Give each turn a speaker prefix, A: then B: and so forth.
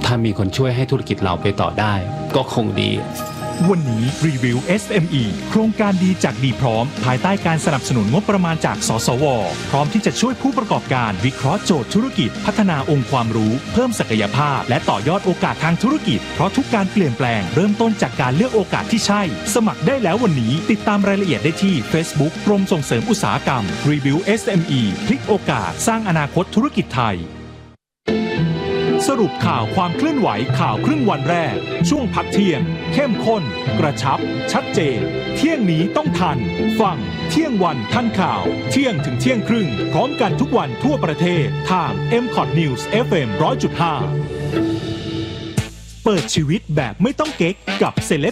A: ถ้ามีคนช่วยให้ธุรกิจเราไปต่อได้ก็คงดี
B: วันนี้รีวิว SME โครงการดีจากดีพร้อมภายใต้การสนับสนุนงบประมาณจากสสวพร้อมที่จะช่วยผู้ประกอบการวิเคราะห์โจทย์ธุรกิจพัฒนาองค์ความรู้เพิ่มศักยภาพและต่อยอดโอกาสทางธุรกิจเพราะทุกการเปลี่ยนแปลงเริ่มต้นจากการเลือกโอกาสที่ใช่สมัครได้แล้ววันนี้ติดตามรายละเอียดได้ที่ Facebook กรมส่งเสริมอุตสาหกรรมรีวิว SME พลิกโอกาสสร้างอนาคตธุรกิจไทยสรุปข่าวความเคลื่อนไหวข่าวครึ่งวันแรกช่วงพักเที่ยงเข้มข้นกระชับชัดเจนเที่ยงนี้ต้องทันฟังเที่ยงวันทันข่าวเที่ยงถึงเที่ยงครึ่งพร้อมกันทุกวันทั่วประเทศทาง MCOT News FM 100.5 เปิดชีวิตแบบไม่ต้องเก๊กกับเซเล